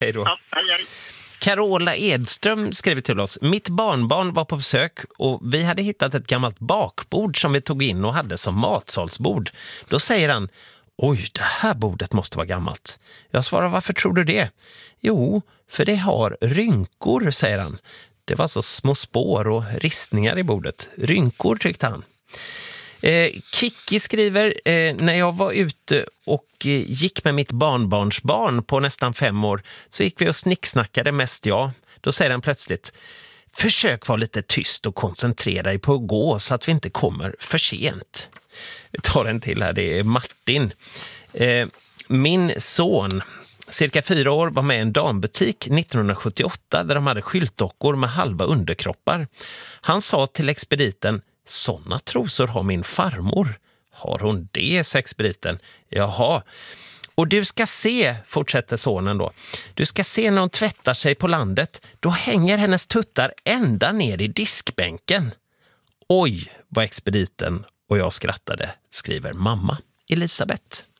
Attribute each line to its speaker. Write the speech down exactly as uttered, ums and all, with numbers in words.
Speaker 1: Hej då.
Speaker 2: Ja, hej, hej.
Speaker 1: Carola Edström skriver till oss. Mitt barnbarn var på besök och vi hade hittat ett gammalt bakbord som vi tog in och hade som matsalsbord. Då säger han, oj, det här bordet måste vara gammalt. Jag svarar, varför tror du det? Jo, för det har rynkor, säger han. Det var så små spår och ristningar i bordet. Rynkor, tyckte han. Eh, Kiki skriver, eh, när jag var ute och eh, gick med mitt barnbarnsbarn på nästan fem år så gick vi och snicksnackade mest jag. Då säger han plötsligt, försök vara lite tyst och koncentrera dig på att gå så att vi inte kommer för sent. Vi tar en till här, det är Martin. Eh, min son, cirka fyra år, var med i en dambutik nittonhundrasjuttioåtta där de hade skyltdockor med halva underkroppar. Han sa till expediten, såna trosor har min farmor. Har hon det, sa expediten. Jaha. Och du ska se, fortsätter sonen då, du ska se när hon tvättar sig på landet, då hänger hennes tuttar ända ner i diskbänken. Oj, vad expediten och jag skrattade, skriver mamma Elisabeth.